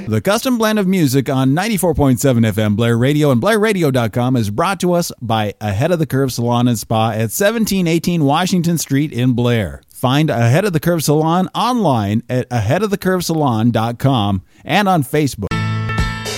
The Custom Blend of Music on 94.7 FM Blair Radio and BlairRadio.com is brought to us by Ahead of the Curve Salon and Spa at 1718 Washington Street in Blair. Find Ahead of the Curve Salon online at aheadofthecurvesalon.com and on Facebook.